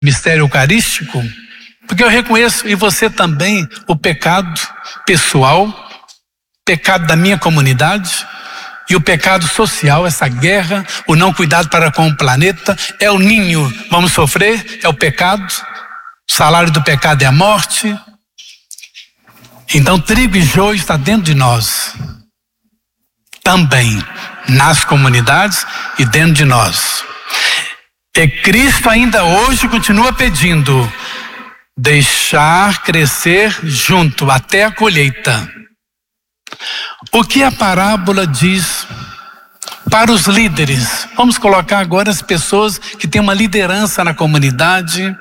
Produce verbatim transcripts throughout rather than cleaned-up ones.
mistério eucarístico, porque eu reconheço, e você também, o pecado pessoal, pecado da minha comunidade e o pecado social, essa guerra, o não cuidado para com o planeta. É o ninho, vamos sofrer, é o pecado, o salário do pecado é a morte. Então trigo e joio está dentro de nós, também nas comunidades e dentro de nós. E Cristo ainda hoje continua pedindo: deixar crescer junto até a colheita. O que a parábola diz para os líderes? Vamos colocar agora as pessoas que têm uma liderança na comunidade.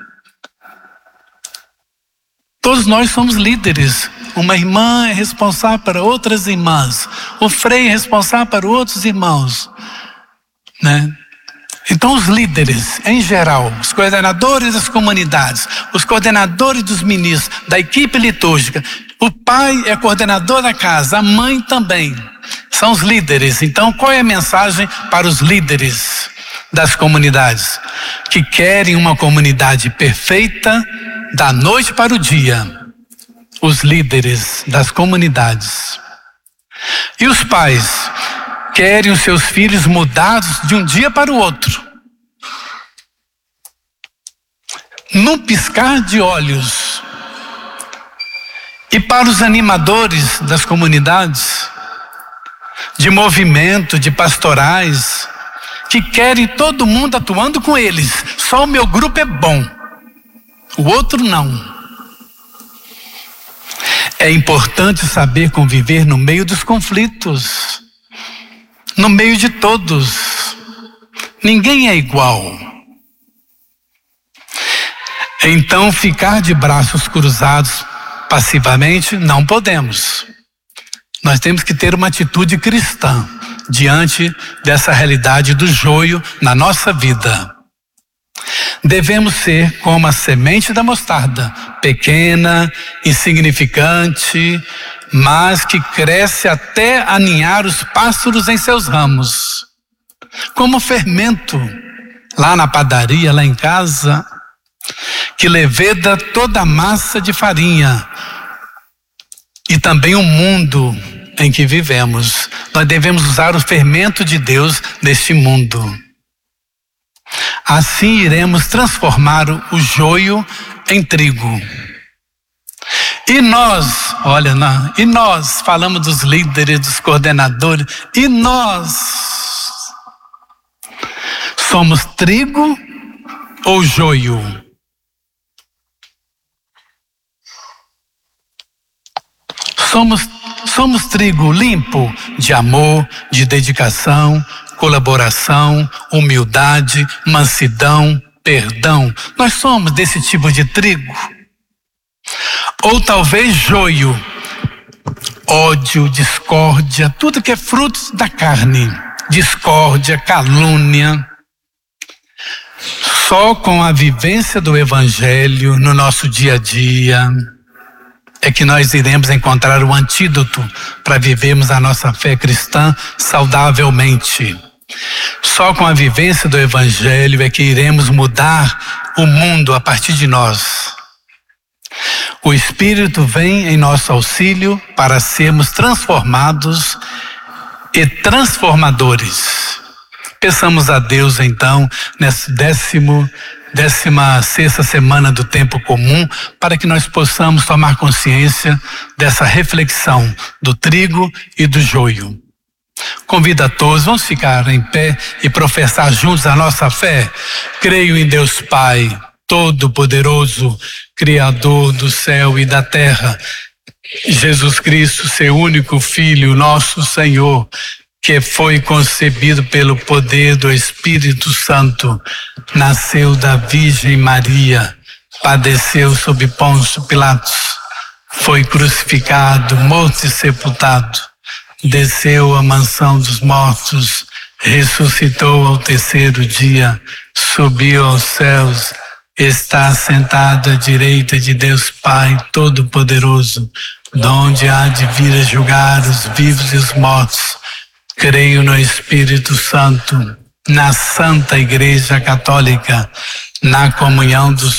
Todos nós somos líderes. Uma irmã é responsável para outras irmãs. O frei é responsável para outros irmãos, né? Então os líderes, em geral, os coordenadores das comunidades, os coordenadores dos ministros, da equipe litúrgica, o pai é coordenador da casa, a mãe também, são os líderes. Então qual é a mensagem para os líderes das comunidades? Que querem uma comunidade perfeita da noite para o dia. Os líderes das comunidades. E os pais querem os seus filhos mudados de um dia para o outro. Num piscar de olhos. E para os animadores das comunidades, de movimento, de pastorais, que querem todo mundo atuando com eles. Só o meu grupo é bom, o outro não. É importante saber conviver no meio dos conflitos, no meio de todos. Ninguém é igual. Então ficar de braços cruzados passivamente não podemos. Nós temos que ter uma atitude cristã diante dessa realidade do joio na nossa vida. Devemos ser como a semente da mostarda, pequena, insignificante, mas que cresce até aninhar os pássaros em seus ramos. Como fermento, lá na padaria, lá em casa, que leveda toda a massa de farinha. E também o mundo em que vivemos. Nós devemos usar o fermento de Deus neste mundo. Assim iremos transformar o joio em trigo. E nós, olha, não, e nós, falamos dos líderes, dos coordenadores, e nós somos trigo ou joio? Somos, somos trigo limpo de amor, de dedicação, colaboração, humildade, mansidão, perdão. Nós somos desse tipo de trigo. Ou talvez joio, ódio, discórdia, tudo que é fruto da carne. Discórdia, calúnia. Só com a vivência do Evangelho no nosso dia a dia é que nós iremos encontrar o antídoto para vivermos a nossa fé cristã saudavelmente. Só com a vivência do Evangelho é que iremos mudar o mundo a partir de nós. O Espírito vem em nosso auxílio para sermos transformados e transformadores. Peçamos a Deus então, nesse décimo, décima sexta semana do tempo comum, para que nós possamos tomar consciência dessa reflexão do trigo e do joio. Convido a todos, vamos ficar em pé e professar juntos a nossa fé. Creio em Deus Pai, Todo-Poderoso, Criador do céu e da terra, Jesus Cristo, seu único Filho, nosso Senhor, que foi concebido pelo poder do Espírito Santo, nasceu da Virgem Maria, padeceu sob Pôncio Pilatos, foi crucificado, morto e sepultado, desceu à mansão dos mortos, ressuscitou ao terceiro dia, subiu aos céus, está sentado à direita de Deus Pai Todo-Poderoso, donde há de vir a julgar os vivos e os mortos. Creio no Espírito Santo, na Santa Igreja Católica, na comunhão dos